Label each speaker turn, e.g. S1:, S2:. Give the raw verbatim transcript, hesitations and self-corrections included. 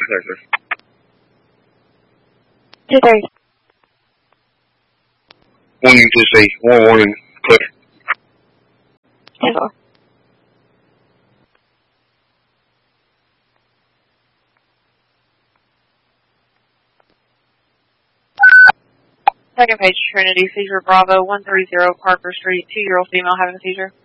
S1: Texas.
S2: two thirty.
S1: One you just say, one warning, click.
S2: ten four. Second page, Trinity, seizure Bravo, one thirty Parker Street, two-year-old female having a seizure.